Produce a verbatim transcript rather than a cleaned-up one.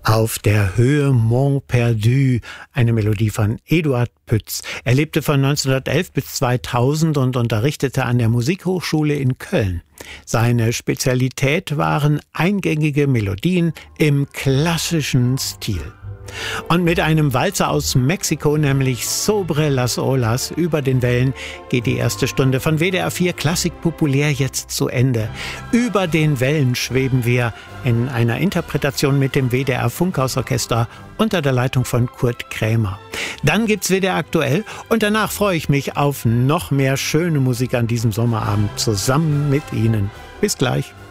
Auf der Höhe Mont Perdu, eine Melodie von Eduard Pütz. Er lebte von neunzehnhundertelf bis zweitausend und unterrichtete an der Musikhochschule in Köln. Seine Spezialität waren eingängige Melodien im klassischen Stil. Und mit einem Walzer aus Mexiko, nämlich Sobre las Olas, über den Wellen, geht die erste Stunde von W D R vier Klassik populär jetzt zu Ende. Über den Wellen schweben wir in einer Interpretation mit dem W D R Funkhausorchester unter der Leitung von Kurt Krämer. Dann gibt's W D R aktuell und danach freue ich mich auf noch mehr schöne Musik an diesem Sommerabend zusammen mit Ihnen. Bis gleich.